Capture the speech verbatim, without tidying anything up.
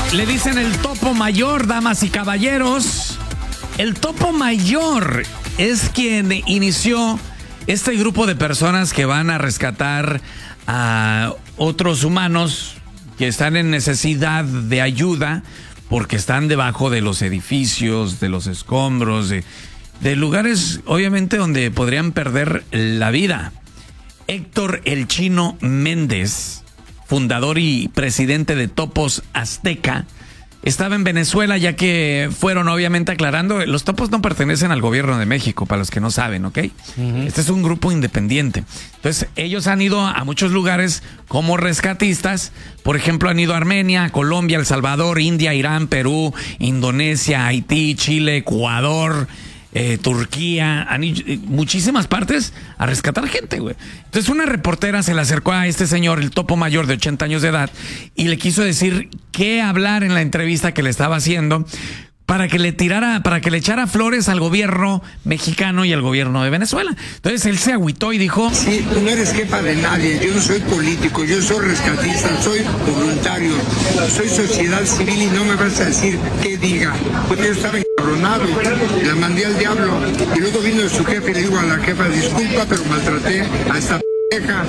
Le dicen el topo mayor, damas y caballeros. El topo mayor es quien inició este grupo de personas que van a rescatar a otros humanos que están en necesidad de ayuda porque están debajo de los edificios, de los escombros, de, de lugares obviamente donde podrían perder la vida. Héctor El Chino Méndez, fundador y presidente de Topos Azteca, estaba en Venezuela, ya que fueron obviamente aclarando, los Topos no pertenecen al gobierno de México, para los que no saben, ¿ok? Uh-huh. Este es un grupo independiente. Entonces, ellos han ido a muchos lugares como rescatistas. Por ejemplo, han ido a Armenia, Colombia, El Salvador, India, Irán, Perú, Indonesia, Haití, Chile, Ecuador, Eh, Turquía, han ido, eh, muchísimas partes a rescatar gente, güey. Entonces una reportera se le acercó a este señor, el topo mayor de ochenta años de edad, y le quiso decir qué hablar en la entrevista que le estaba haciendo para que le tirara, para que le echara flores al gobierno mexicano y al gobierno de Venezuela. Entonces él se agüitó y dijo: sí, tú no eres jefa de nadie, yo no soy político, yo soy rescatista, soy voluntario, soy sociedad civil y no me vas a decir qué diga. Porque yo estaba encabronado, la mandé al diablo y luego vino su jefe y le digo a la jefa: disculpa, pero maltraté a esta p***.